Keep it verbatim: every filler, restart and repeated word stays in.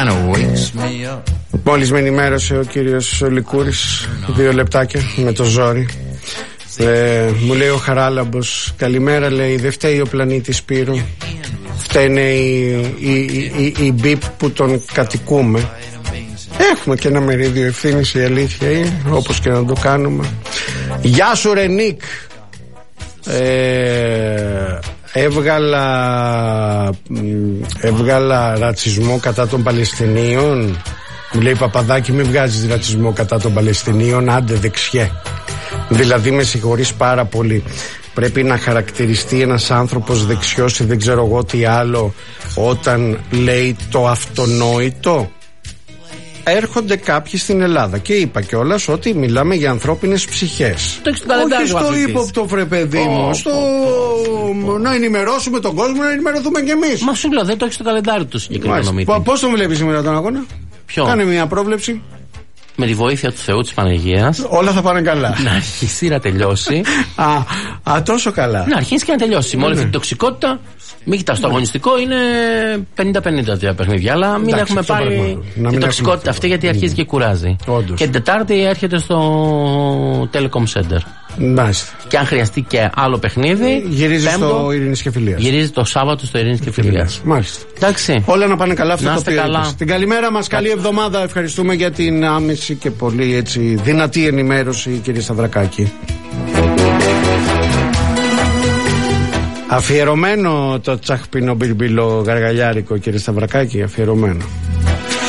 Μόλις με ενημέρωσε ο κύριος Λικούρης, δύο λεπτάκια με το ζόρι. Ε, μου λέει ο Χαράλαμπος, καλημέρα, λέει, δεν φταίει ο πλανήτης Σπύρου, φταίνε οι, οι, οι, οι, οι μπιπ που τον κατοικούμε. Έχουμε και ένα μερίδιο ευθύνης, η αλήθεια είναι, όπως και να το κάνουμε. Γεια σου ρε Νίκ. ε, έβγαλα έβγαλα ρατσισμό κατά των Παλαιστινίων. Μου λέει Παπαδάκη, μην βγάζεις ρατσισμό κατά των Παλαιστινίων, άντε δεξιέ. Δηλαδή με συγχωρείς πάρα πολύ, πρέπει να χαρακτηριστεί ένας άνθρωπος δεξιός ή δεν ξέρω εγώ τι άλλο όταν λέει το αυτονόητο? Έρχονται κάποιοι στην Ελλάδα και είπα κιόλας ότι μιλάμε για ανθρώπινες ψυχές. Όχι στο ύποπτο, βρε παιδί μου, oh, στο oh, oh, να ενημερώσουμε τον κόσμο, να ενημερωθούμε κι εμείς. Μα σου λέω, δεν το έχει στο καλεντάρι του συγκεκριμένο μύτη. Πώς τον βλέπεις σήμερα τον αγώνα? Ποιο? Κάνε μια πρόβλεψη. Με τη βοήθεια του Θεού, της Παναγίας, όλα θα πάνε καλά. Να αρχίσει να τελειώσει. α, α, τόσο καλά. Να αρχίσει και να τελειώσει. Με όλη αυτή την τοξικότητα. Μην κοιτάς, το αγωνιστικό είναι πενήντα πενήντα τα παιχνίδια, αλλά μην εντάξει, έχουμε πάρει την τοξικότητα αυτή, γιατί αρχίζει και κουράζει. Όντως. Και την Τετάρτη έρχεται στο Telecom Center. Μάλιστα. Και αν χρειαστεί και άλλο παιχνίδι, γυρίζει πέμπτο, στο Ειρήνης και Φιλίας. Γυρίζει το Σάββατο στο Ειρήνης και Φιλίας. Μάλιστα. Εντάξει. Όλα να πάνε καλά, αυτό να το πήρες. Την καλημέρα μας, καλή εβδομάδα. Ευχαριστούμε για την άμεση και πολύ έτσι δυνατή ενημέρωση, κύριε Σταυρακάκη. Αφιερωμένο το τσαχπινό μπιρμπιλο γαργαλιάρικο, κύριε Σταυρακάκη, αφιερωμένο.